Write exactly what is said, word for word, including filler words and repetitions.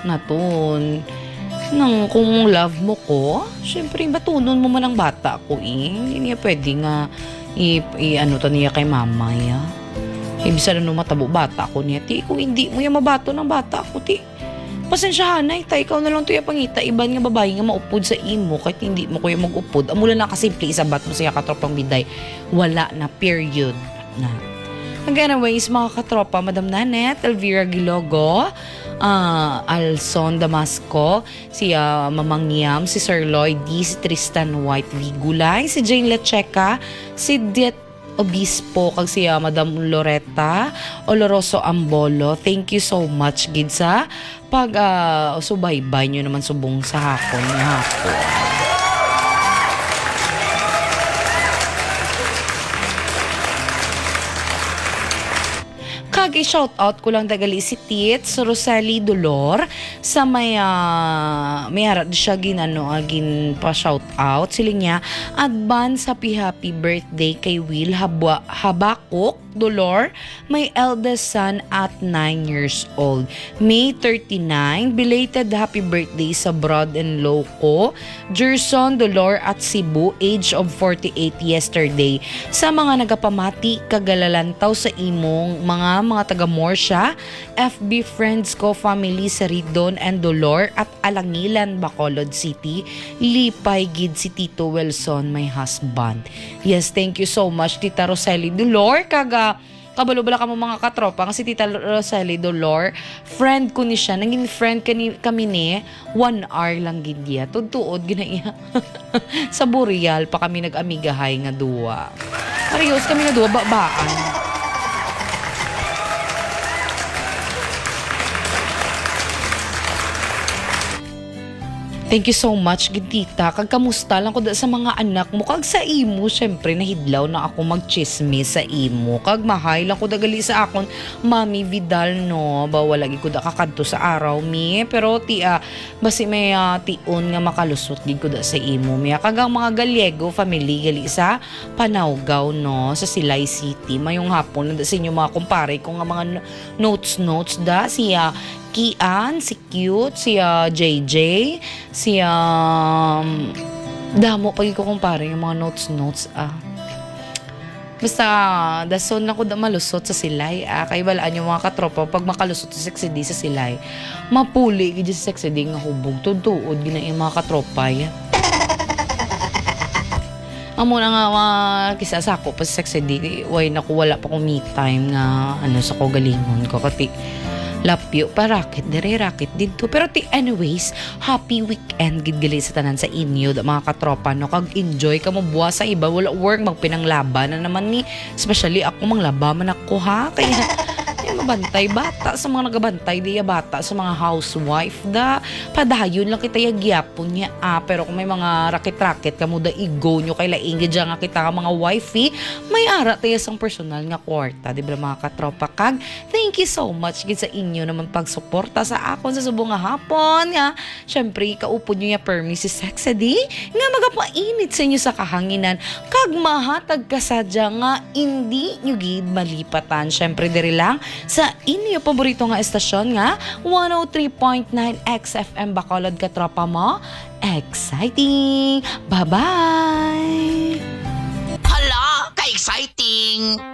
naton. Nang kung love mo ko, syempre batunon mo man ang bata ko eh. Hindi niya pwede nga i, i ano to niya kay mama ya. Ibig na matabo bata ko niya. Ti, kung hindi mo yung mabato ng bata ko, ti. Pasensyahan na, ita, ikaw na lang to yung pangita. Iban nga babae nga maupod sa imo kahit hindi mo kuya mag-upod. Amula na kasimple isabat mo siya katropang biday. Wala na, period na. Anyways, mga katropa, Madam Nanette, Elvira Gilogo, uh, Alson Damasco, si uh, Mamang Yam, si Sir Lloyd D, si Tristan White Vigulay, si Jane Lecheca, si Det Obispo, kag si uh, Madam Loretta Oloroso Ambolo. Thank you so much, gid sa pag uh, subaybay nyo naman subong sa hakon ni hapon. Kag i-shout out ko lang dagali si Tits Rosely Dolor sa may uh, may harat siya gin ano agin pa shout out sila niya advance happy happy birthday kay Will Habwa, Habakuk Dolor, my eldest son at nine years old. May thirty-nine, belated happy birthday sa brother-in-law ko, Gerson Dolor at Cebu, age of forty-eight yesterday. Sa mga nagapamati, kagalalantaw sa imong mga mga taga Morsha, F B friends ko, family sa Ridon and Dolor at Alangilan, Bacolod City, lipay gid si Tito Wilson, my husband. Yes, thank you so much, Tita Rosely Dolor. Kaga kabalo-bala ka mo mga katropa nga si Tita Rosely Dolor, friend ko ni siya, naging friend kani, kami ni one hour lang gid ya tudtuod ginaiya sa Boreal pa kami nag-amigahay nga duwa. Parehas kami nga duwa babaan. Thank you so much, gitita. Kag kamusta lang ko da sa mga anak mo. Kag sa imo, syempre, nahidlaw na ako mag-chismis sa imo. Kag mahay lang ko dagali sa akon, Mami Vidal, no. Bawa lagi ko da kakadto sa araw, mi. Pero, ti, ah, basi may uh, tion nga makalusot gid ko da sa imo, mi. Kag ang mga Gallego family, gali sa Panawgaw, no. Sa Silay City. Mayong hapon, na da sa inyo mga kumpare ko nga mga notes-notes da. Siya, Kian, si Cute, si uh, J J, si um, damo pag ko kumpare yung mga notes-notes ah. Basta dason na ko da malusot sa Silay ah. Kay balaan yung mga katropa pag makalusot sa Sexy D sa Silay, mapuli gid sa Sexy D nga hubog tuduod gina yung mga katropa ya. Amo na nga uh, kisa sa ako pa sa Sexy D, way naku wala pa ko me time nga ano sa ko galingon ko kati lapyo pa racket dire racket dito. Pero ti anyways, happy weekend gid gali sa tanan sa inyo da mga katropa, no. Kag enjoy ka mo buwa sa iba wala work magpinanglaban na naman ni, especially ako manglaba man ako ha kaya ay mabantay bata sa mga nagabantay diya bata sa mga housewife da padayon lang kita yagyapon niya ah. Pero kung may mga raket-raket kamo da igo nyo kay laing gid nga kita mga wifey, may ara tayo sang personal nga kwarta, di ba mga katropa. Kag thank you so much gid sa inyo naman pagsuporta sa akon sa subong nga hapon nga. Syempre kaupod nyo ya permi si Sexy D nga magapainit sa inyo sa kahanginan kag mahatag kasadya nga hindi nyo gid malipatan. Syempre diri lang sa inyo paborito nga estasyon nga one oh three point nine X F M Bacolod katropa mo. Exciting! Bye-bye! Hala, ka-exciting!